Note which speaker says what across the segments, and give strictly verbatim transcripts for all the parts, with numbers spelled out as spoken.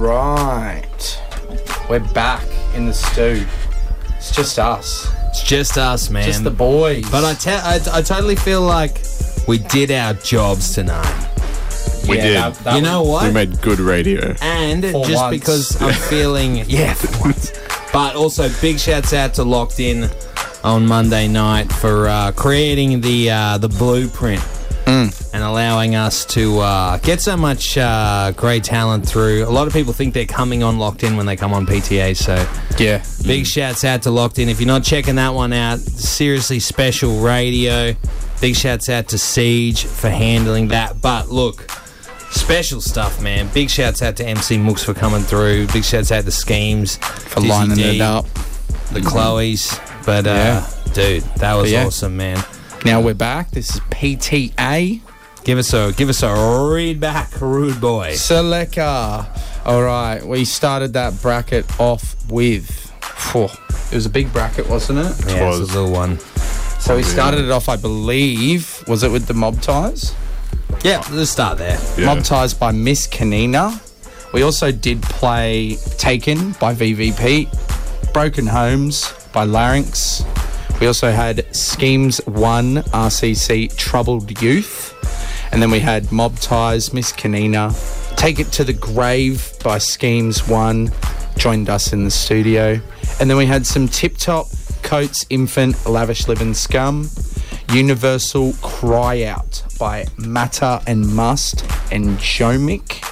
Speaker 1: right. We're back in the stew. It's just us.
Speaker 2: It's just us, man.
Speaker 1: Just the boys.
Speaker 2: But I, te- I, I totally feel like we did our jobs tonight.
Speaker 3: We
Speaker 1: Yeah,
Speaker 3: did.
Speaker 1: that- that
Speaker 2: You
Speaker 1: was-
Speaker 2: know what?
Speaker 3: We made good radio.
Speaker 2: And
Speaker 1: For
Speaker 2: just
Speaker 1: once.
Speaker 2: because I'm feeling... Yeah, for once. But also, big shouts out to Locked In on Monday night for uh, creating the uh, the blueprint
Speaker 1: Mm.
Speaker 2: and allowing us to uh, get so much uh, great talent through. A lot of people think they're coming on Locked In when they come on P T A, so
Speaker 1: Yeah.
Speaker 2: big shouts out to Locked In. If you're not checking that one out, seriously special radio. Big shouts out to Siege for handling that. But look, special stuff, man. Big shouts out to M C Mooks for coming through. Big shouts out to Schemes
Speaker 1: For
Speaker 2: Dizzy
Speaker 1: lining
Speaker 2: D,
Speaker 1: it up.
Speaker 2: the Chloes. But, uh,
Speaker 1: Yeah.
Speaker 2: dude, that was
Speaker 1: Yeah.
Speaker 2: awesome, man.
Speaker 1: Now we're back. This is P T A.
Speaker 2: Give us a give us a read back, rude boy.
Speaker 1: Seleka. All right. We started that bracket off with... Phew, it was a big bracket, wasn't it?
Speaker 2: Yeah, it's
Speaker 3: was.
Speaker 2: a little one.
Speaker 1: So we started it off, I believe, was it with the Mob Ties?
Speaker 2: Yeah, let's start there.
Speaker 3: Yeah.
Speaker 1: Mob Ties by Miss Kanina. We also did play Taken by V V P, Broken Homes by Larynx. We also had Schemes one, R C C, Troubled Youth. And then we had Mob Ties, Miss Kanina, Take It to the Grave by Schemes one, joined us in the studio. And then we had some Tip Top, Coates Infant, Lavish Living Scum, Universal Cry Out by Matter and Must and Jomik.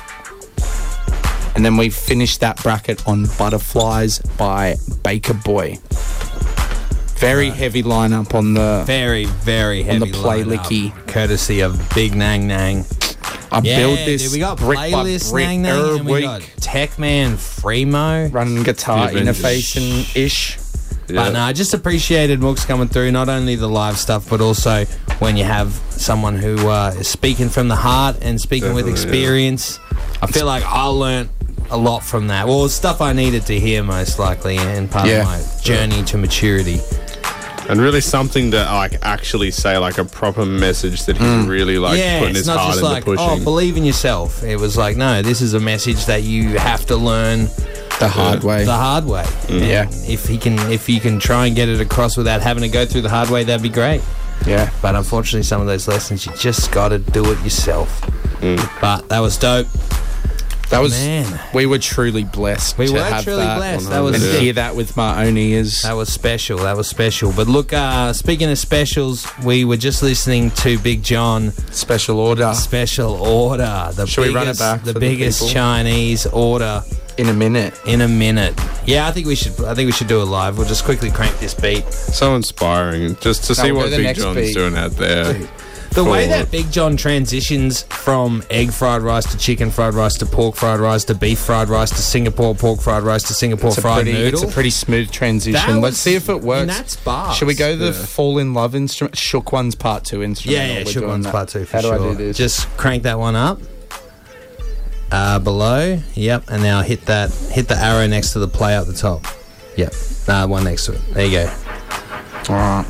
Speaker 1: And then we finished that bracket on Butterflies by Baker Boy. Very heavy lineup on the...
Speaker 2: Very, very heavy
Speaker 1: the play
Speaker 2: lineup,
Speaker 1: licky.
Speaker 2: courtesy of Big Nang Nang.
Speaker 1: I
Speaker 2: Yeah,
Speaker 1: build this
Speaker 2: dude, we got
Speaker 1: brick by
Speaker 2: playlist
Speaker 1: brick
Speaker 2: Nang Nang,
Speaker 1: every
Speaker 2: and we
Speaker 1: week,
Speaker 2: got Techman Freemo.
Speaker 1: running guitar
Speaker 3: The Avengers.
Speaker 1: interfacing-ish.
Speaker 2: But no, I just appreciated Mooks coming through, not only the live stuff, but also when you have someone who uh, is speaking from the heart and speaking with
Speaker 3: Definitely,
Speaker 2: experience. I feel like I learnt a lot from that. Well, it's stuff I needed to hear, most likely, and part
Speaker 1: Yeah.
Speaker 2: of my journey to maturity.
Speaker 3: And really something to like actually say, like a proper message that he's really like
Speaker 2: yeah,
Speaker 3: putting
Speaker 2: it's
Speaker 3: his
Speaker 2: not
Speaker 3: heart
Speaker 2: just
Speaker 3: into
Speaker 2: like,
Speaker 3: pushing.
Speaker 2: oh, believe in yourself. It was like, no, this is a message that you have to learn
Speaker 1: The hard way.
Speaker 2: the hard way. And
Speaker 1: Yeah.
Speaker 2: if he can, if you can try and get it across without having to go through the hard way, that'd be great.
Speaker 1: Yeah.
Speaker 2: But unfortunately, some of those lessons you just got to do it yourself. But that was dope.
Speaker 1: That was...
Speaker 2: Man.
Speaker 1: We were truly blessed
Speaker 2: We
Speaker 1: to
Speaker 2: were
Speaker 1: have
Speaker 2: truly
Speaker 1: that.
Speaker 2: blessed. That was
Speaker 1: and
Speaker 3: Yeah.
Speaker 1: hear that with my own ears.
Speaker 2: That was special. That was special. But look, uh, speaking of specials, we were just listening to Big John.
Speaker 1: Special order.
Speaker 2: Special order. The
Speaker 1: Should we
Speaker 2: biggest,
Speaker 1: run it back
Speaker 2: The
Speaker 1: for the
Speaker 2: biggest
Speaker 1: people?
Speaker 2: Chinese order
Speaker 1: In a minute.
Speaker 2: in a minute. Yeah, I think we should. I think we should do it live. We'll just quickly crank this beat.
Speaker 3: So inspiring, just to see
Speaker 1: we'll
Speaker 3: what
Speaker 1: go the
Speaker 3: Big
Speaker 1: next
Speaker 3: John's
Speaker 1: beat.
Speaker 3: doing out there.
Speaker 2: The way
Speaker 3: Forward.
Speaker 2: that Big John transitions from egg fried rice to chicken fried rice to pork fried rice to beef fried rice to Singapore pork fried rice to Singapore
Speaker 1: It's a,
Speaker 2: fried
Speaker 1: pretty,
Speaker 2: noodle.
Speaker 1: it's a pretty smooth transition.
Speaker 2: That
Speaker 1: Let's
Speaker 2: was-
Speaker 1: see if it works.
Speaker 2: and that's bars.
Speaker 1: Should we go the
Speaker 3: Yeah.
Speaker 1: Fall in Love instrument? Shook One's part two instrument.
Speaker 2: Yeah, yeah,
Speaker 1: We're
Speaker 2: Shook
Speaker 1: doing
Speaker 2: One's
Speaker 1: that.
Speaker 2: part two for
Speaker 1: How
Speaker 2: sure.
Speaker 1: do I do this?
Speaker 2: Just crank that one up. Uh, below, yep, and now hit that, hit the arrow next to the play up the top. Yep, nah, one next to it. There you go.
Speaker 1: All right.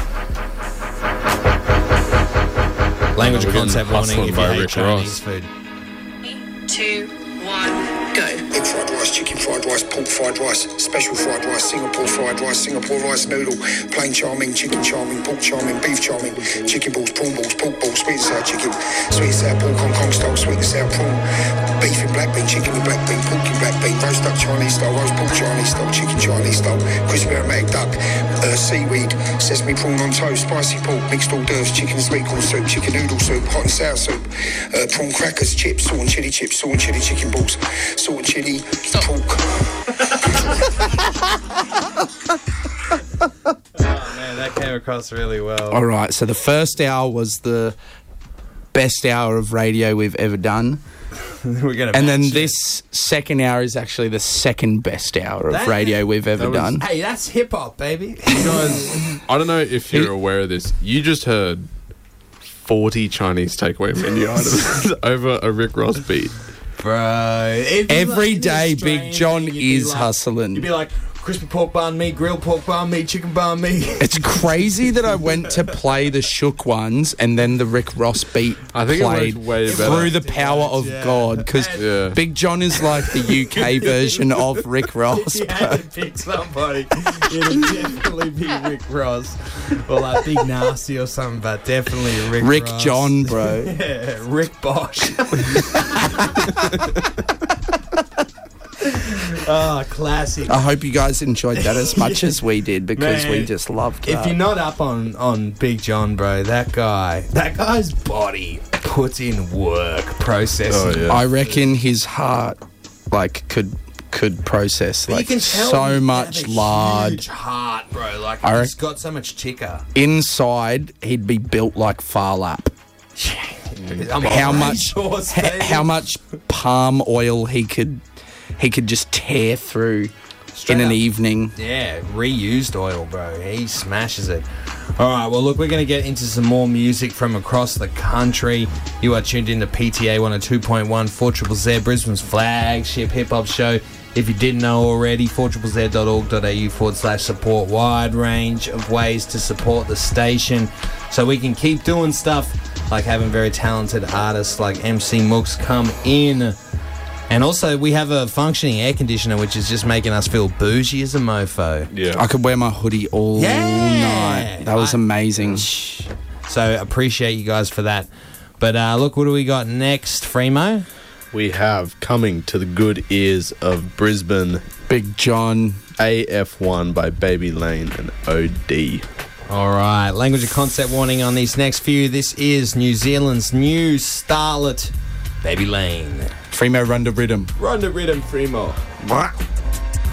Speaker 2: Language
Speaker 3: We're getting
Speaker 2: concept warning
Speaker 3: hustled
Speaker 2: if you
Speaker 3: by
Speaker 2: hate
Speaker 3: Rick
Speaker 2: Chinese
Speaker 3: Ross.
Speaker 2: food.
Speaker 4: Two, one, go.
Speaker 5: Egg fried rice, chicken fried rice, pork fried rice, special fried rice, Singapore fried rice, Singapore rice noodle, plain charming, chicken charming, pork charming, beef charming, chicken balls, prawn balls, pork balls, sweet and sour chicken, sweet and sour pork, Hong Kong style, sweet and sour prawn, beef in black bean, chicken in black bean, pork in black bean, roast duck Chinese style, roast pork Chinese style, chicken Chinese style, crispy aromatic duck, uh, seaweed, sesame prawn on toast, spicy pork, mixed hors d'oeuvres, chicken and sweet corn soup, chicken noodle soup, hot and sour soup, uh, prawn crackers, chips, salt and chili chips, salt and chili chicken balls, salt and chili pork.
Speaker 2: Man, that came across really well.
Speaker 1: All right. So the first hour was the best hour of radio we've ever done.
Speaker 2: We're gonna
Speaker 1: And then
Speaker 2: match it.
Speaker 1: this second hour is actually the second best hour of
Speaker 2: That-
Speaker 1: radio we've ever
Speaker 3: that was-
Speaker 1: done.
Speaker 2: Hey, that's hip hop, baby.
Speaker 3: You guys, I don't know if you're aware of this. You just heard forty Chinese takeaway menu items over a Rick Ross beat.
Speaker 2: Bro, it'd be
Speaker 1: Every
Speaker 2: like- it'd be
Speaker 1: day,
Speaker 2: a
Speaker 1: Big
Speaker 2: strange
Speaker 1: John
Speaker 2: thing. You'd be
Speaker 1: is
Speaker 2: like-
Speaker 1: hustling.
Speaker 2: You'd be like, crispy pork banh mi, grilled pork banh mi, chicken banh mi.
Speaker 1: It's crazy that I went to play the Shook ones and then the Rick Ross beat
Speaker 3: I think it
Speaker 1: played
Speaker 3: worked way better.
Speaker 1: through the power of
Speaker 2: Yeah.
Speaker 1: God, because
Speaker 3: Yeah.
Speaker 1: Big John is like the U K version of Rick Ross.
Speaker 2: You had to pick somebody. It'd definitely be Rick Ross. Or like Big Nasty or something, but definitely Rick
Speaker 1: Rick
Speaker 2: Ross.
Speaker 1: John, bro.
Speaker 2: Yeah, Rick Bosch. Oh, classic.
Speaker 1: I hope you guys enjoyed that as much as we did, because
Speaker 2: Man,
Speaker 1: we just loved
Speaker 2: If
Speaker 1: that.
Speaker 2: you're not up on, on Big John, bro, that guy, that guy's body puts in work processing.
Speaker 3: Oh, yeah.
Speaker 1: I reckon his heart, like, could could process
Speaker 2: But
Speaker 1: like
Speaker 2: you can tell
Speaker 1: so
Speaker 2: he's
Speaker 1: much
Speaker 2: got a
Speaker 1: lard.
Speaker 2: huge heart, bro. Like
Speaker 1: I
Speaker 2: he's
Speaker 1: rec-
Speaker 2: got so much ticker.
Speaker 1: Inside, he'd be built like Farlap.
Speaker 2: I'm
Speaker 1: How
Speaker 2: already
Speaker 1: much?
Speaker 2: sure,
Speaker 1: h-
Speaker 2: Steve.
Speaker 1: how much palm oil he could he could just tear through
Speaker 2: Straight
Speaker 1: in an
Speaker 2: up.
Speaker 1: evening.
Speaker 2: Yeah, reused oil, bro. He smashes it. All right, well, look, we're going to get into some more music from across the country. You are tuned in to P T A one oh two point one, four Z Z, Brisbane's flagship hip-hop show. If you didn't know already, four Z Z dot org dot a u forward slash support. Wide range of ways to support the station so we can keep doing stuff like having very talented artists like M C Mooks come in. And also, we have a functioning air conditioner, which is just making us feel bougie as a mofo.
Speaker 3: Yeah.
Speaker 1: I could wear my hoodie all
Speaker 2: Yeah.
Speaker 1: night. That was
Speaker 2: I-
Speaker 1: amazing.
Speaker 2: So, appreciate you guys for that. But uh, look, what do we got next, Fremo?
Speaker 3: We have coming to the good ears of Brisbane,
Speaker 1: Big John.
Speaker 3: A F one by Baby Lane and O D.
Speaker 2: All right, language and concept warning on these next few. This is New Zealand's new starlet, Baby Lane.
Speaker 1: Fremo Run the Rhythm.
Speaker 2: Run the rhythm, Fremo.
Speaker 1: What?